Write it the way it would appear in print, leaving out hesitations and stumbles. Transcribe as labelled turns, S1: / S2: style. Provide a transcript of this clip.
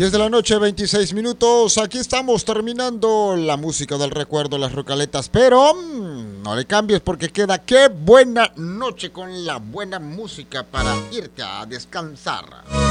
S1: 10 de la noche, 26 minutos. Aquí estamos terminando la música del recuerdo, las rocaletas. Pero no le cambies porque queda qué buena noche con la buena música para irte a descansar.